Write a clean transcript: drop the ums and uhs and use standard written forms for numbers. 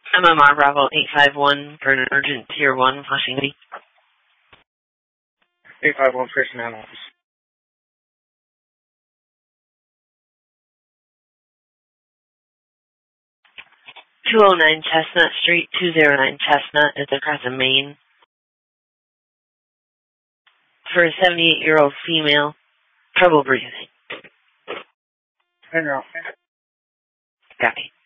MMR Bravo 851 for an urgent Tier 1, Flushing City. 851 personnel office. 209 Chestnut Street, 209 Chestnut is across in Maine. For a 78-year-old female, trouble breathing. Hang on. Copy.